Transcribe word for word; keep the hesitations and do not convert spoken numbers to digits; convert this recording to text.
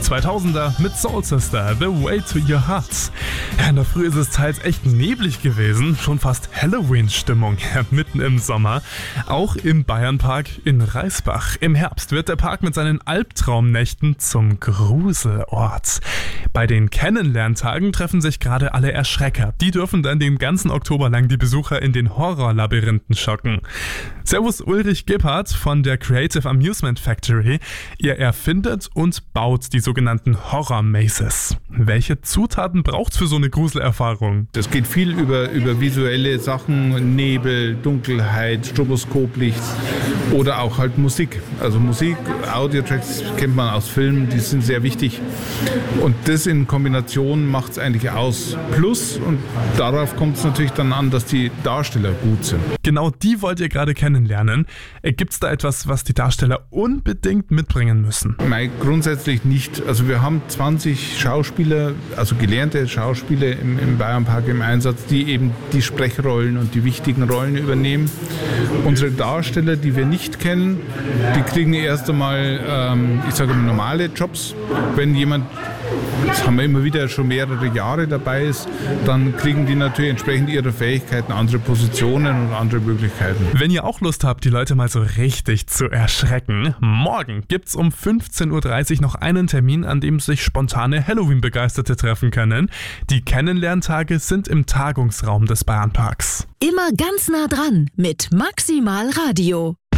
zweitausender mit Soul Sister, The Way to Your Heart. Ja, in der Früh ist es teils echt neblig gewesen, schon fast Halloween-Stimmung ja, mitten im Sommer. Auch im Bayernpark in Reisbach. Im Herbst wird der Park mit seinen Albtraumnächten zum Gruselort. Bei den Kennenlerntagen treffen sich gerade alle Erschrecker. Die dürfen dann den ganzen Oktober lang die Besucher in den Horrorlabyrinthen schocken. Servus Ulrich Gebhardt von der Creative Amusement Factory. Ihr erfindet und baut die sogenannten Horror Mazes. Welche Zutaten braucht's für so eine Gruselerfahrung? Das geht viel über, über visuelle Sachen, Nebel, Dunkelheit, Stroboskoplicht oder auch halt Musik. Also Musik, Audiotracks kennt man aus Filmen, die sind sehr wichtig. Und das in Kombination macht es eigentlich aus. Plus, und darauf kommt es natürlich dann an, dass die Darsteller gut sind. Genau die wollt ihr gerade kennenlernen. Gibt es da etwas, was die Darsteller unbedingt mitbringen müssen? Nein, grundsätzlich nicht. Also wir haben zwanzig Schauspieler, also gelernte Schauspieler im, im Bayernpark im Einsatz, die eben die Sprechrollen und die wichtigen Rollen übernehmen. Unsere Darsteller, die wir nicht kennen, die kriegen erst einmal, ähm, ich sage mal, normale Jobs. Wenn jemand, das haben wir immer wieder, schon mehrere Jahre dabei ist, dann kriegen die natürlich entsprechend ihrer Fähigkeiten andere Positionen und andere Möglichkeiten. Wenn ihr auch Lust habt, die Leute mal so richtig zu erschrecken, morgen gibt's um fünfzehn Uhr dreißig noch einen Termin, an dem sich spontane Halloween-Begeisterte treffen können. Die Kennenlerntage sind im Tagungsraum des Bayernparks. Immer ganz nah dran mit Maximal Radio.